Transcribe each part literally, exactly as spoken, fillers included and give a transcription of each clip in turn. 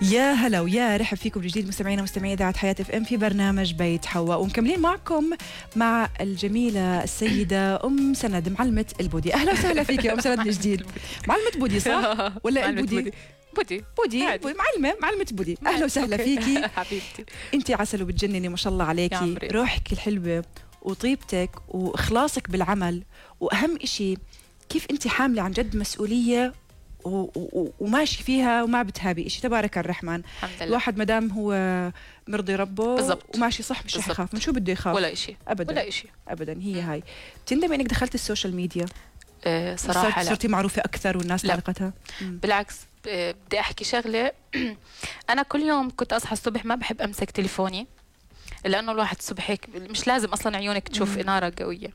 يا هلا ويا رحب فيكم جديد مستمعينا ومستمعي اذاعه حياه اف ام في برنامج بيت حواء، ومكملين معكم مع الجميله السيده ام سند معلمه البودي. اهلا وسهلا فيك يا ام سند من جديد. معلمه بودي صح ولا البودي؟ بودي بودي معلمه معلمه بودي. اهلا وسهلا فيكي حبيبتي. انت عسل وبتجنني ما شاء الله عليكي، روحك الحلوه وطيبتك واخلاصك بالعمل، واهم إشي كيف انت حامله عن جد مسؤوليه و و وماشي فيها وما بتهابي إشي. تبارك الرحمن. الحمد لله. الواحد مدام هو مرضي ربه بالضبط وماشي صح مش رح يخاف. من شو بده يخاف؟ ولا إشي ابدا ولا إشي ابدا. هي هاي بتندمي انك دخلت السوشيال ميديا؟ أه صراحه لا، صرتي معروفه اكثر والناس تعلقتها؟ بالعكس بدي احكي شغله. انا كل يوم كنت اصحى الصبح ما بحب امسك تليفوني، لانه الواحد الصبح هيك مش لازم اصلا عيونك تشوف مم. اناره قويه.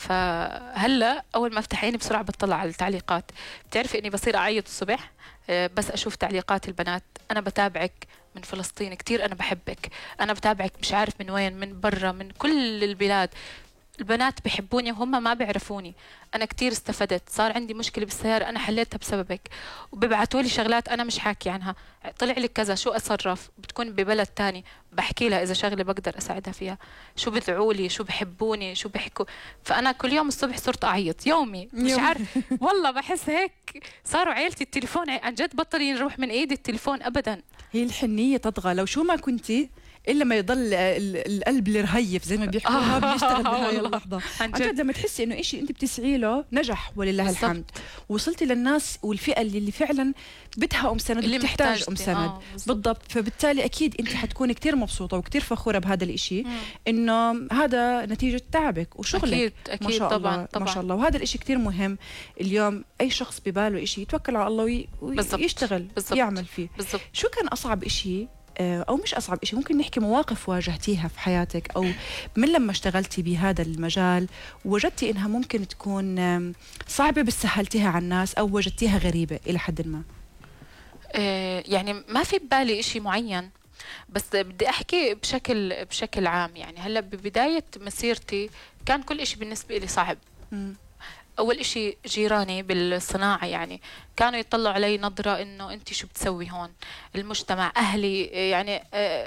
فهلا اول ما افتح عيني بسرعه بطلع على التعليقات. بتعرفي اني بصير اعيط الصبح بس اشوف تعليقات البنات. انا بتابعك من فلسطين كثير، انا بحبك، انا بتابعك مش عارف من وين، من برا، من كل البلاد. البنات بيحبوني وهم ما بيعرفوني. انا كثير استفدت، صار عندي مشكله بالسياره انا حليتها بسببك، وببعثوا لي شغلات انا مش حاكي عنها، طلع لي كذا شو اتصرف، بتكون ببلد ثاني بحكي لها اذا شغله بقدر اساعدها فيها، شو بدعوا لي، شو بحبوني، شو بيحكوا. فانا كل يوم الصبح صرت اعيط يومي مش عارف والله بحس هيك. صاروا عيلتي التليفون عن جد بطل يروح من ايدي التليفون ابدا. هي الحنيه تطغى، لو شو ما كنتي الا ما يضل القلب الرهيف زي ما بيحكوها بيشتغل بهاي اللحظه. عن جد لما تحسي انه إشي انت بتسعي له نجح ولله بالزبط. الحمد وصلتي للناس والفئه اللي, اللي فعلا بدها ام سند اللي بتحتاج ام سند. آه بالضبط. فبالتالي اكيد انت حتكوني كثير مبسوطه وكثير فخوره بهذا الإشي، انه هذا نتيجه تعبك وشغلك. اكيد اكيد ما شاء طبعا الله طبعا ما شاء الله. وهذا الإشي كثير مهم. اليوم اي شخص بباله إشي يتوكل على الله ويشتغل يعمل فيه. بالزبط. شو كان اصعب إشي أو مش أصعب إشي، ممكن نحكي مواقف واجهتيها في حياتك أو من لما اشتغلتي بهذا المجال وجدتي إنها ممكن تكون صعبة بس سهلتيها على الناس أو وجدتيها غريبة إلى حد ما؟ آه يعني ما في ببالي إشي معين، بس بدي أحكي بشكل بشكل عام. يعني هلا ببداية مسيرتي كان كل إشي بالنسبة لي صعب. م. أول إشي جيراني بالصناعة يعني كانوا يطلعوا علي نظرة إنه أنت شو بتسوي هون. المجتمع أهلي يعني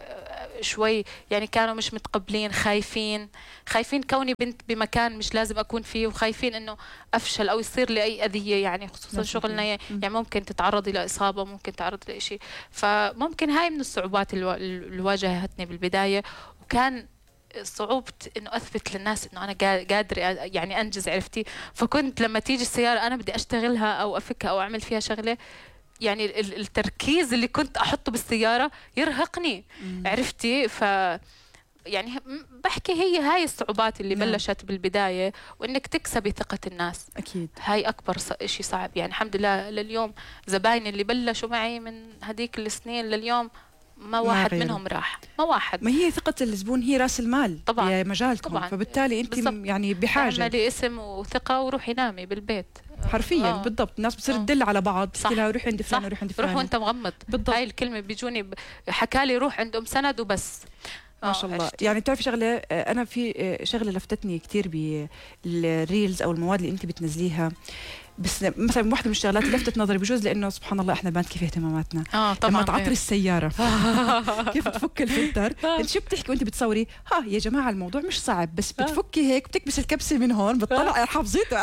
شوي يعني كانوا مش متقبلين، خايفين خايفين كوني بنت بمكان مش لازم أكون فيه، وخايفين إنه أفشل أو يصير لي أي أذية. يعني خصوصا شغلنا يعني ممكن تتعرضي لإصابة، ممكن تعرضي لإشي. فممكن هاي من الصعوبات اللي واجهتني بالبداية. وكان صعوبة إنه أثبت للناس إنه أنا قادرة يعني أنجز، عرفتي. فكنت لما تيجي السيارة أنا بدي أشتغلها أو أفكها أو أعمل فيها شغلة، يعني التركيز اللي كنت أحطه بالسيارة يرهقني، عرفتي. ف يعني بحكي هي هاي الصعوبات اللي نعم. بلشت بالبداية، وإنك تكسبي ثقة الناس أكيد هاي أكبر شيء صعب. يعني الحمد لله لليوم زبايني اللي بلشوا معي من هديك السنين لليوم ما واحد ما منهم راح، ما واحد. ما هي ثقة الزبون هي راس المال طبعا يا مجالكم طبعا. فبالتالي انت بالزبط. يعني بحاجة اعملي اسم وثقة وروحي نامي بالبيت حرفيا. آه. بالضبط. الناس بتصير تدل على بعض، تحكي لها روحي عند فلان وروحي عند فلان، روح وانت مغمض. بالضبط. هاي الكلمة بيجوني ب... حكالي روح عند ام سند وبس. ما شاء الله. يعني بتعرفي شغله، انا في شغله لفتتني كثير بالريلز او المواد اللي انت بتنزليها، بس مثلا واحدة من الشغلات اللي لفتت نظري بجوز لانه سبحان الله احنا بنات كيف اهتماماتنا. اه طبعا. لما تعطري السيارة كيف تفك الفلتر، انت شو بتحكي وانت بتصوري؟ ها يا جماعة الموضوع مش صعب، بس بتفكي هيك بتكبس الكبسة من هون بتطلع حافظيته.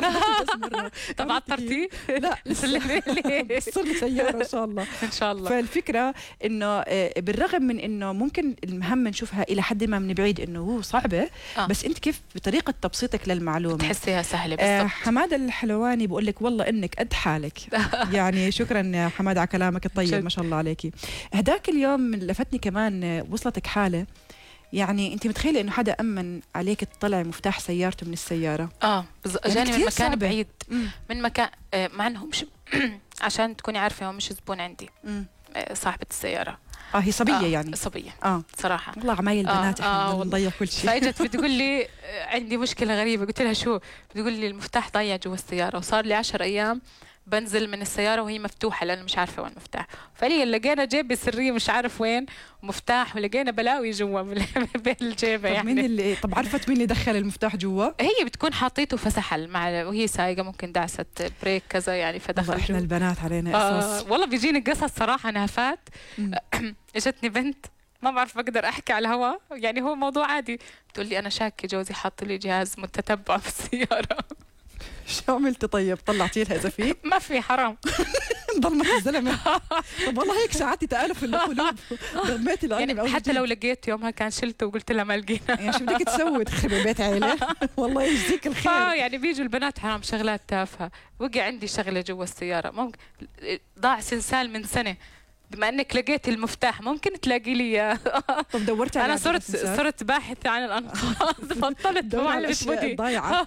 طب عطرتي؟ لا لسه صار لي سيارة ان شاء الله ان شاء الله. فالفكرة انه بالرغم من انه ممكن المهمة نشوفها الى حد ما من بعيد انه هو صعبة، بس انت كيف بطريقة تبسيطك للمعلومة تحسيها سهلة. بالضبط. حمادة الحلواني بقول لك والله انك قد حالك. يعني شكرا حماد على كلامك الطيب ما شاء الله عليكي. هداك اليوم لفتني كمان وصلتك حاله، يعني انت متخيله انه حدا امن عليك تطلعي مفتاح سيارته من السياره؟ اه يعني جاني من مكان صعبة. بعيد مم. من مكان آه مع انه مش عشان تكوني عارفه هو مش زبون عندي. آه صاحبه السياره. اه هي صبيه. آه يعني صبيه اه صراحه والله عمايل البنات. آه احنا بنضيع كل شيء. فاجت بتقول لي عندي مشكله غريبه، قلت لها شو؟ بتقول لي المفتاح ضايع جوا السياره وصار لي عشر ايام بنزل من السياره وهي مفتوحه لانه مش عارفه وين المفتاح. فلي لقينا جيبه سريه مش عارف وين مفتاح، ولقينا بلاوي جوا بالجيبه. يعني مين اللي طب عرفت مين اللي دخل المفتاح جوا؟ هي بتكون حاطيته فسحل مع وهي سايقه، ممكن دعست بريك كذا يعني فدخل. احنا البنات علينا قصص. آه والله بيجيني قصص صراحه نهفات. اجتني بنت ما بعرف بقدر احكي على الهواء، يعني هو موضوع عادي، بتقول لي انا شاكه جوزي حاط لي جهاز متتبع في السياره. شو عملتي طيب؟ طلعتي لها اذا في؟ ما في حرام. ضلمت الزلمه. طب والله هيك ساعات تآلف القلوب. ضميت يعني حتى لو لقيت يومها كان شلته وقلت لها ما لقينا. يعني شو بدك تسوي؟ تخربي بيت عيله؟ والله يجزيك الخير. اه يعني بيجوا البنات حرام شغلات تافهه. وقع عندي شغله جوا السياره، ممكن ضاع سلسال من سنه، بما انك لقيت المفتاح ممكن تلاقي لي اياه. طب دورتي على انا صرت صرت باحثه عن الانقاض. بطلت معلمه بدي ضايعه.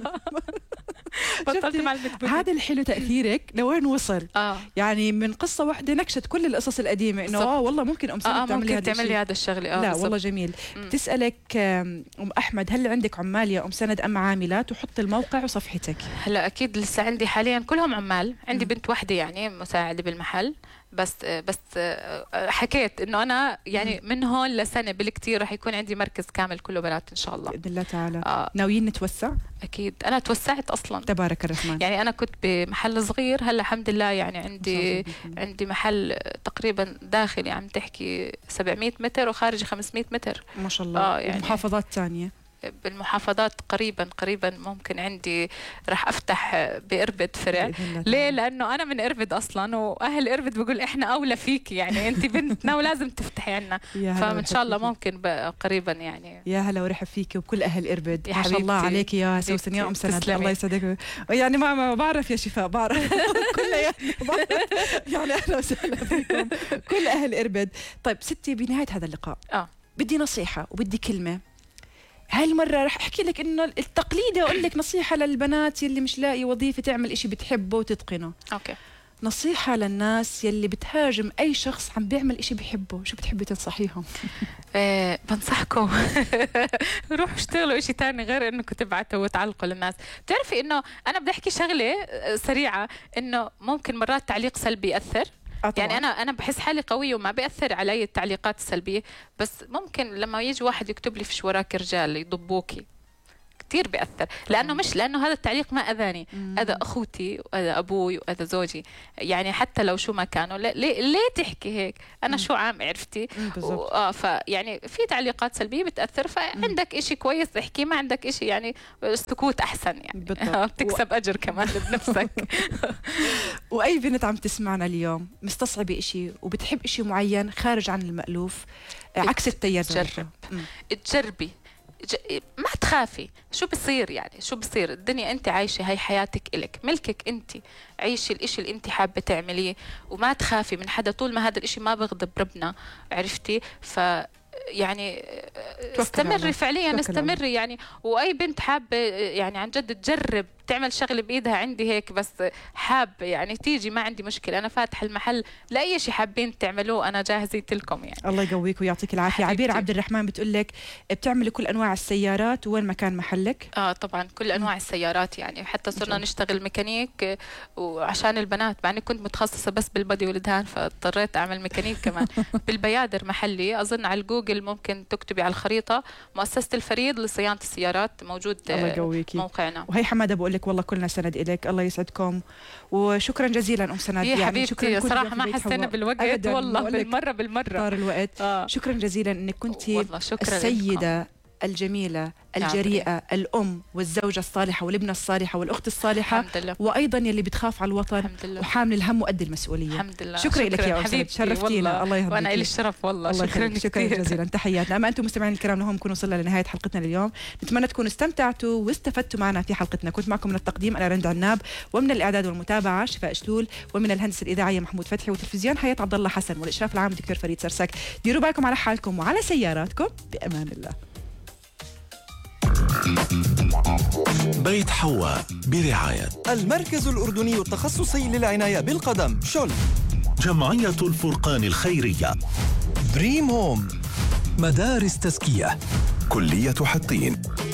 بطلت معلمه بدي. هذا الحلو تاثيرك لوين وصل. آه. يعني من قصه واحده نكشت كل القصص القديمه انه اه والله ممكن ام سلمى آه تعملي ممكن تعملي هذا الشغله. آه لا والله جميل. مم. بتسالك ام احمد هل عندك عمال يا ام سند ام عاملات؟ وحط الموقع وصفحتك. هلا اكيد لسه عندي حاليا كلهم عمال، عندي مم. بنت واحده يعني مساعده بالمحل، بس بس حكيت انه انا يعني من هون لسنه بالكثير رح يكون عندي مركز كامل كله بنات ان شاء الله باذن الله تعالى. آه. ناويين نتوسع؟ اكيد انا توسعت اصلا تبارك الرحمن. يعني انا كنت بمحل صغير، هلا الحمد لله يعني عندي عندي محل تقريبا داخلي عم تحكي سبعمية متر وخارجي خمسمية متر ما شاء الله. آه يعني محافظات ثانيه؟ بالمحافظات قريبا قريبا ممكن عندي راح افتح بإربد فرع. ليه؟ لانه انا من إربد اصلا، واهل إربد بقول احنا اولى فيك، يعني انت بنتنا ولازم تفتحي عنا. فان شاء الله ممكن قريبا يعني. يا هلا ورحب فيك وكل اهل إربد. ما شاء الله عليك يا سوسن يا ام سند، الله يسعدك. يعني ما, ما بعرف يا شفاء بعرف كلياتنا بعرف. يعني اهلا وسهلا فيكم كل اهل إربد. طيب ستي بنهايه هذا اللقاء اه بدي نصيحه وبدي كلمه. هاي المرة رح أحكي لك إنه التقليدي أقول لك نصيحة للبنات يلي مش لاقي وظيفة تعمل إشي بتحبه وتتقنه. أوكي. نصيحة للناس يلي بتهاجم أي شخص عم بيعمل إشي بيحبه، شو بتحبي تنصحيهم؟ آه بنصحكم روحوا اشتغلوا إشي تاني غير إنكم تبعتوا وتعلقوا للناس. بتعرفي إنه أنا بدي أحكي شغلة سريعة، إنه ممكن مرات تعليق سلبي يأثر. آه يعني انا انا بحس حالي قويه وما بياثر علي التعليقات السلبيه، بس ممكن لما يجي واحد يكتب لي فيش وراك رجال يضبوكي كثير بياثر، لانه مش لانه هذا التعليق ما اذاني، اذى اخوتي واذى ابوي واذى زوجي، يعني حتى لو شو ما كانوا ليه ليه تحكي هيك؟ انا شو عام عرفتي؟ اه فيعني في تعليقات سلبيه بتاثر، فعندك إشي كويس احكي، ما عندك إشي يعني السكوت احسن يعني. بتكسب اجر كمان بنفسك. واي بنت عم تسمعنا اليوم مستصعبه إشي وبتحب إشي معين خارج عن المألوف عكس التيار، تجرب تجربي ما تخافي. شو بصير يعني شو بصير؟ الدنيا انت عايشه، هاي حياتك إلك، ملكك انت، عيشي الاشي اللي انت حابه تعمليه وما تخافي من حدا طول ما هذا الاشي ما بغضب ربنا، عرفتي؟ ف يعني استمري فعليا استمري يعني. واي بنت حابه يعني عن جد تجرب تعمل شغله بايدها، عندي هيك بس حابه يعني تيجي ما عندي مشكله، انا فاتح المحل لاي شيء حابين تعملوه انا جاهزيت لكم يعني. الله يقويك ويعطيك العافيه. عبير عبد الرحمن بتقول لك بتعملي كل انواع السيارات وين مكان محلك؟ اه طبعا كل انواع السيارات يعني، حتى صرنا نشتغل ميكانيك وعشان البنات، مع اني كنت متخصصه بس بالبدي والدهان فاضطريت اعمل ميكانيك كمان. بالبيادر محلي، اظن على الجوجل ممكن تكتبي على الخريطه مؤسسه الفريد لصيانه السيارات، موجود موقعنا. وهي حماده بقول لك والله كلنا سند إليك، الله يسعدكم وشكرا جزيلا ام سند. يا يعني حبيبتي صراحه ما حسينا بالوقت والله، بالمره بالمره طار الوقت. آه. شكرا جزيلا انك كنتي السيده لكم. الجميلة الجريئة الأم والزوجة الصالحة والابنة الصالحة والأخت الصالحة، وأيضا يلي بتخاف على الوطن وحامل الهم وقد المسؤولية. الحمد لله. شكرا لك يا أستاذ، شرفتينا. الله يهديك. وأنا إلي الشرف والله. الله شكرا شكرا جزيلا. تحياتنا. أما أنتم مستمعين الكرام لهم نكون وصلنا لنهاية حلقتنا اليوم، نتمنى تكونوا استمتعتوا واستفدتوا معنا في حلقتنا. كنت معكم من التقديم أنا رند عناب، ومن الإعداد والمتابعة شفاء شلول، ومن الهندسة الإذاعية محمود فتحي، والتلفزيون حياة عبد الله حسن، والإشراف العام دكتور فريد سرسك. ديروا بالكم على حالكم وعلى سياراتكم بأمان الله. بيت حواء برعاية المركز الأردني التخصصي للعناية بالقدم شل، جمعية الفرقان الخيرية، دريم هوم، مدارس تزكية، كلية حطين.